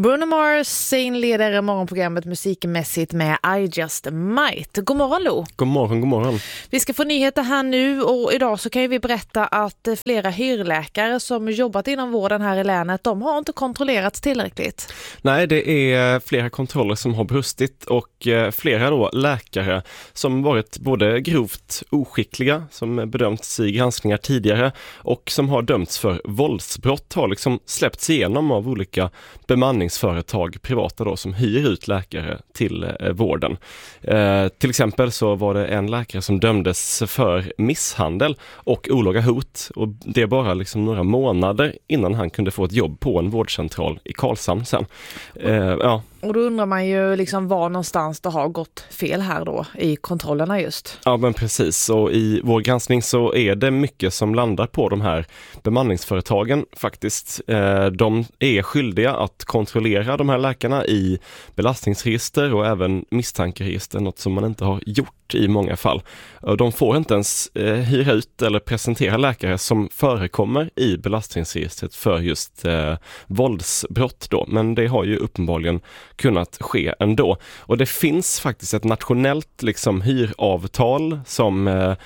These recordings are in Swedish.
Bruno Mars inleder morgonprogrammet musikmässigt med I Just Might. God morgon Lo. God morgon. Vi ska få nyheter här nu och idag så kan vi berätta att flera hyrläkare som jobbat inom vården här i länet, de har inte kontrollerats tillräckligt. Nej, det är flera kontroller som har brustit och flera då läkare som varit både grovt oskickliga, som bedömts i granskningar tidigare och som har dömts för våldsbrott har liksom släppts igenom av olika bemanningsföretag, privata då, som hyr ut läkare till vården. Till exempel så var det en läkare som dömdes för misshandel och olaga hot, och det är bara liksom några månader innan han kunde få ett jobb på en vårdcentral i Karlshamn sen. Ja. Och då undrar man ju liksom var någonstans det har gått fel här då i kontrollerna just. Ja, men precis. Och i vår granskning så är det mycket som landar på de här bemanningsföretagen faktiskt. De är skyldiga att kontrollera de här läkarna i belastningsregister och även misstankeregister, något som man inte har gjort i många fall. De får inte ens hyra ut eller presentera läkare som förekommer i belastningsregistret för just våldsbrott då. Men det har ju uppenbarligen kunnat ske ändå. Och det finns faktiskt ett nationellt liksom hyravtal som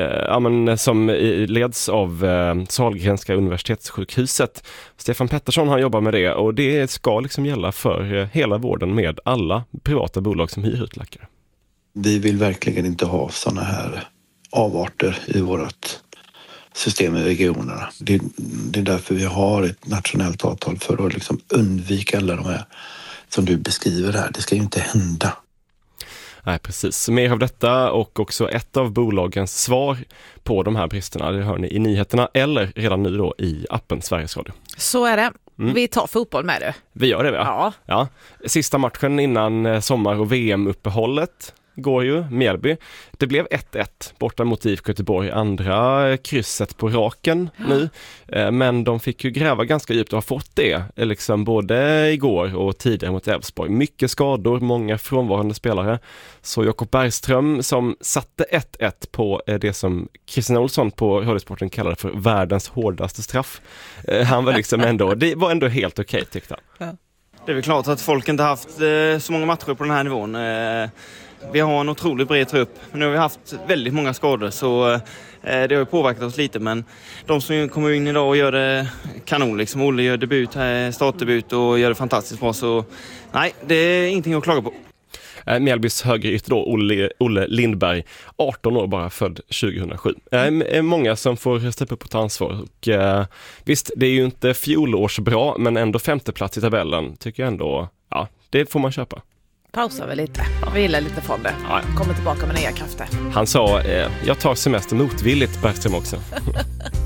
leds av Sahlgrenska universitetssjukhuset. Stefan Pettersson har jobbat med det, och det ska liksom gälla för hela vården med alla privata bolag som hyr ut läkare. Vi vill verkligen inte ha sådana här avarter i vårt system i regionerna. Det är därför vi har ett nationellt avtal, för att liksom undvika alla de här som du beskriver här. Det ska ju inte hända. Nej, precis. Mer av detta och också ett av bolagens svar på de här bristerna, det hör ni i nyheterna eller redan nu då i appen Sveriges Radio. Så är det. Vi tar fotboll med det. Vi gör det, va? Ja. Sista matchen innan sommar- och VM-uppehållet går ju Mjällby. Det blev 1-1 borta mot IFK Göteborg, andra krysset på raken nu. Men de fick ju gräva ganska djupt och har fått det liksom både igår och tidigare mot Elfsborg. Mycket skador, många frånvarande spelare. Så Jakob Bergström som satte 1-1 på det som Christian Olsson på Hördesporten kallade för världens hårdaste straff. Han var liksom ändå, det var ändå helt okej, tyckte han. Ja. Det är väl klart att folk inte haft så många matcher på den här nivån. Vi har en otroligt bred trupp. Nu har vi haft väldigt många skador, så det har påverkat oss lite. Men de som kommer in idag och gör det kanon. Liksom. Olle gör startdebut och gör det fantastiskt bra. Så nej, det är ingenting att klaga på. Mjällbys högerytter då, Olle Lindberg, 18 år bara, född 2007. Många som får steppa upp och ta ansvar. Och, visst, det är ju inte fjolårsbra, men ändå 5:e plats i tabellen tycker jag ändå, ja, det får man köpa. Pausa väl lite. Vi gillar lite från det. Kommer tillbaka med nya krafter. Han sa, jag tar semester motvilligt, Bergström också.